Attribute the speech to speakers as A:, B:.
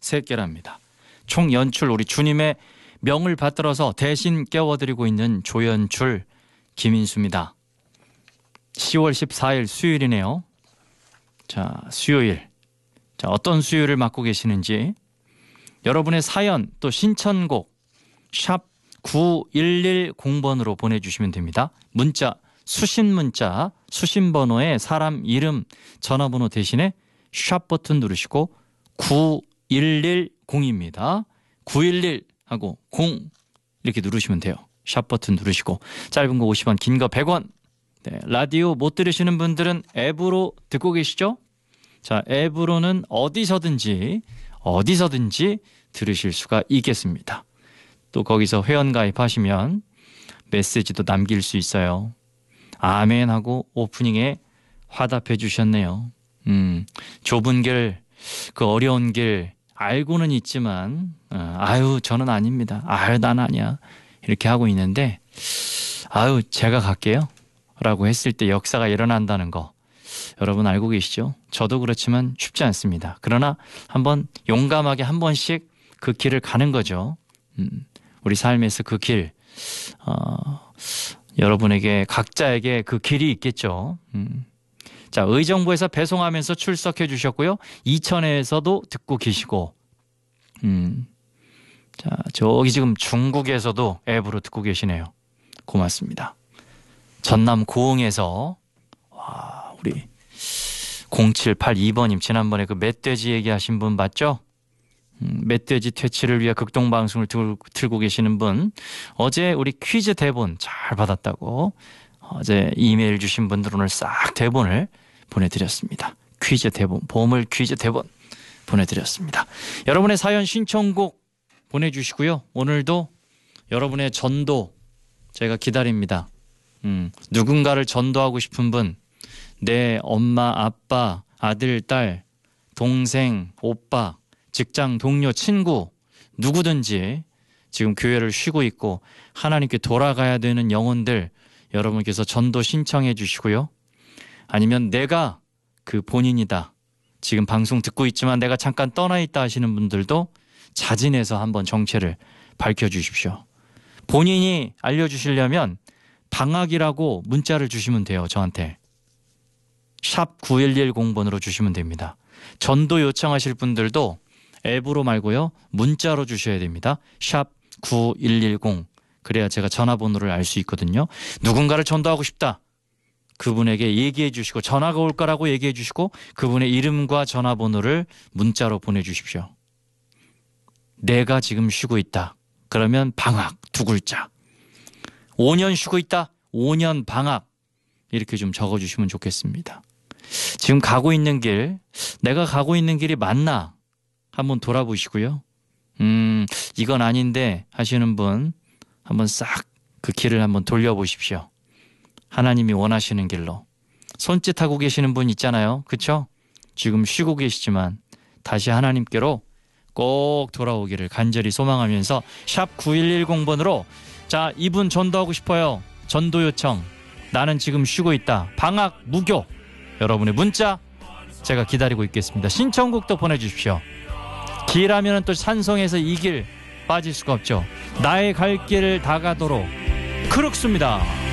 A: 새끼랍니다. 총 연출 우리 주님의 명을 받들어서 대신 깨워드리고 있는 조연출 김인수입니다. 10월 14일 수요일이네요. 자, 수요일. 자, 어떤 수요일을 맞고 계시는지 여러분의 사연 또 신청곡 샵 9110번으로 보내주시면 됩니다. 문자, 수신 문자, 수신 번호에 사람 이름, 전화번호 대신에 샵 버튼 누르시고 9110입니다. 911 하고 0 이렇게 누르시면 돼요. 샵 버튼 누르시고 짧은 거 50원, 긴 거 100원. 네, 라디오 못 들으시는 분들은 앱으로 듣고 계시죠? 자, 앱으로는 어디서든지 들으실 수가 있겠습니다. 또 거기서 회원가입하시면 메시지도 남길 수 있어요. 아멘 하고 오프닝에 화답해 주셨네요. 좁은 길, 그 어려운 길 알고는 있지만 아유 저는 아닙니다. 아유 난 아니야. 이렇게 하고 있는데 아유 제가 갈게요 라고 했을 때 역사가 일어난다는 거 여러분 알고 계시죠? 저도 그렇지만 쉽지 않습니다. 그러나 한번 용감하게 한 번씩 그 길을 가는 거죠. 우리 삶에서 그 길 여러분에게 각자에게 그 길이 있겠죠. 자, 의정부에서 배송하면서 출석해 주셨고요. 이천에서도 듣고 계시고 자, 저기 지금 중국에서도 앱으로 듣고 계시네요. 고맙습니다. 전남 고흥에서 와, 우리 0782번님 지난번에 그 멧돼지 얘기하신 분 맞죠? 멧돼지 퇴치를 위해 극동방송을 틀고 계시는 분 어제 우리 퀴즈 대본 잘 받았다고 어제 이메일 주신 분들 오늘 싹 대본을 보내드렸습니다. 퀴즈 대본, 보물 퀴즈 대본 보내드렸습니다. 여러분의 사연 신청곡 보내주시고요. 오늘도 여러분의 전도 제가 기다립니다. 누군가를 전도하고 싶은 분, 내 엄마, 아빠, 아들, 딸, 동생, 오빠, 직장 동료, 친구 누구든지 지금 교회를 쉬고 있고 하나님께 돌아가야 되는 영혼들 여러분께서 전도 신청해 주시고요. 아니면 내가 그 본인이다. 지금 방송 듣고 있지만 내가 잠깐 떠나 있다 하시는 분들도 자진해서 한번 정체를 밝혀주십시오. 본인이 알려주시려면 방학이라고 문자를 주시면 돼요. 저한테. 샵 9110번으로 주시면 됩니다. 전도 요청하실 분들도 앱으로 말고요. 문자로 주셔야 됩니다. 샵 9110. 그래야 제가 전화번호를 알 수 있거든요. 누군가를 전도하고 싶다. 그분에게 얘기해 주시고 전화가 올 거라고 얘기해 주시고 그분의 이름과 전화번호를 문자로 보내주십시오. 내가 지금 쉬고 있다. 그러면 방학 두 글자. 5년 쉬고 있다. 5년 방학. 이렇게 좀 적어주시면 좋겠습니다. 지금 가고 있는 길, 내가 가고 있는 길이 맞나? 한번 돌아보시고요. 이건 아닌데 하시는 분 한번 싹 그 길을 한번 돌려보십시오. 하나님이 원하시는 길로. 손짓하고 계시는 분 있잖아요. 그렇죠? 지금 쉬고 계시지만 다시 하나님께로 꼭 돌아오기를 간절히 소망하면서 샵 9110번으로 자, 이분 전도하고 싶어요. 전도 요청. 나는 지금 쉬고 있다. 방학 무교. 여러분의 문자 제가 기다리고 있겠습니다. 신청곡도 보내주십시오. 길하면 또 산성에서 이 길 빠질 수가 없죠. 나의 갈 길을 다 가도록 크룩스입니다.